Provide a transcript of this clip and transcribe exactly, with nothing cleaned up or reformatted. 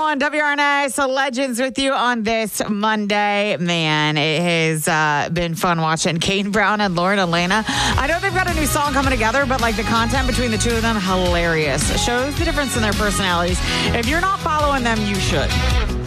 on W R N S Legends with you on this Monday. Man, it has uh, been fun watching Kane Brown and Lauren Elena. I know they've got a new song coming together, but like the content between the two of them, hilarious. Shows the difference in their personalities. If you're not following them, you should.